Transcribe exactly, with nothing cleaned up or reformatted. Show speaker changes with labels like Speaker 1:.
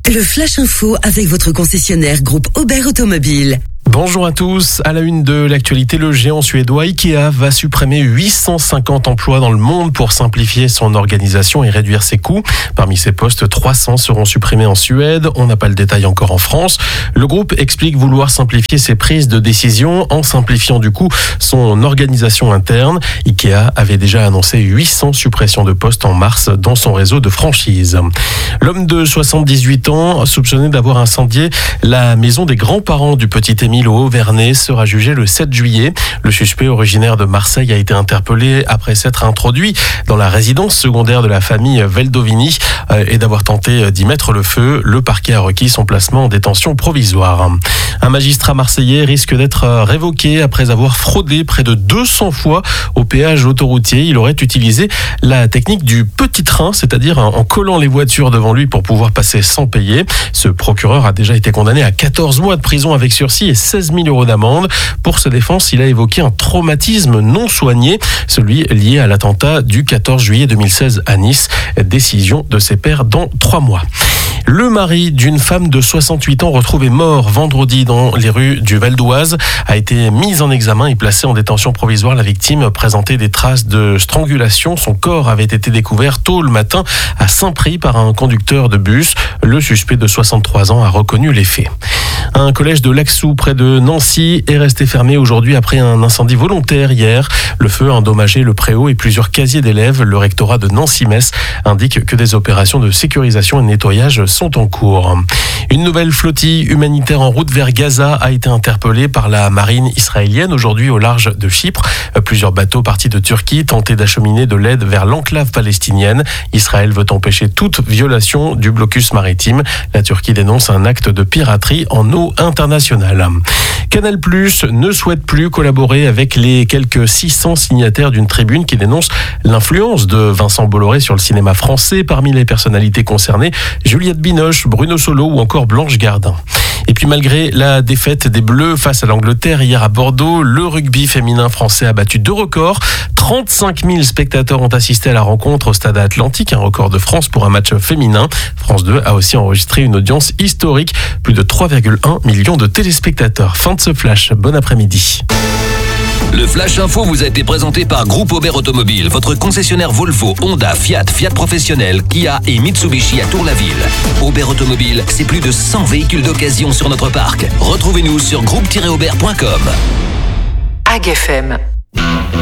Speaker 1: Le Flash Info avec votre concessionnaire groupe Aubert Automobile.
Speaker 2: Bonjour à tous. À la une de l'actualité, le géant suédois Ikea va supprimer huit cent cinquante emplois dans le monde pour simplifier son organisation et réduire ses coûts. Parmi ces postes, trois cents seront supprimés en Suède. On n'a pas le détail encore en France. Le groupe explique vouloir simplifier ses prises de décision en simplifiant du coup son organisation interne. Ikea avait déjà annoncé huit cents suppressions de postes en mars dans son réseau de franchise. L'homme de soixante-dix-huit ans, soupçonné d'avoir incendié la maison des grands-parents du petit Émile au Haut-Vernay, sera jugé le sept juillet. Le suspect originaire de Marseille a été interpellé après s'être introduit dans la résidence secondaire de la famille Veldovini et d'avoir tenté d'y mettre le feu. Le parquet a requis son placement en détention provisoire. Un magistrat marseillais risque d'être révoqué après avoir fraudé près de deux cents fois au péage autoroutier. Il aurait utilisé la technique du petit train, c'est-à-dire en collant les voitures devant lui pour pouvoir passer sans payer. Ce procureur a déjà été condamné à quatorze mois de prison avec sursis et seize mille euros d'amende. Pour sa défense, il a évoqué un traumatisme non soigné, celui lié à l'attentat du quatorze juillet deux mille seize à Nice. Décision de ses pairs dans trois mois. Le mari d'une femme de soixante-huit ans retrouvée mort vendredi dans les rues du Val d'Oise a été mis en examen et placé en détention provisoire. La victime présentait des traces de strangulation. Son corps avait été découvert tôt le matin à Saint-Prix par un conducteur de bus. Le suspect de soixante-trois ans a reconnu les faits. Un collège de Laxou près de Nancy est resté fermé aujourd'hui après un incendie volontaire hier. Le feu a endommagé le préau et plusieurs casiers d'élèves. Le rectorat de Nancy-Metz indique que des opérations de sécurisation et de nettoyage sont en cours. Une nouvelle flottille humanitaire en route vers Gaza a été interpellée par la marine israélienne aujourd'hui au large de Chypre. Plusieurs bateaux partis de Turquie tentaient d'acheminer de l'aide vers l'enclave palestinienne. Israël veut empêcher toute violation du blocus maritime. La Turquie dénonce un acte de piraterie en eau internationale. Canal+ ne souhaite plus collaborer avec les quelques six cents signataires d'une tribune qui dénonce l'influence de Vincent Bolloré sur le cinéma français. Parmi les personnalités concernées, Juliette Binoche, Bruno Solo ou encore Blanche Gardin. Et puis malgré la défaite des Bleus face à l'Angleterre hier à Bordeaux, le rugby féminin français a battu deux records. trente-cinq mille spectateurs ont assisté à la rencontre au Stade Atlantique, un record de France pour un match féminin. France deux a aussi enregistré une audience historique, plus de trois virgule un millions de téléspectateurs. Fin de ce flash, bon après-midi.
Speaker 3: Le Flash Info vous a été présenté par Groupe Aubert Automobile, votre concessionnaire Volvo, Honda, Fiat, Fiat Professionnel, Kia et Mitsubishi à Tour-la-Ville. Aubert Automobile, c'est plus de cent véhicules d'occasion sur notre parc. Retrouvez-nous sur groupe tiret aubert point com.
Speaker 4: A G F M.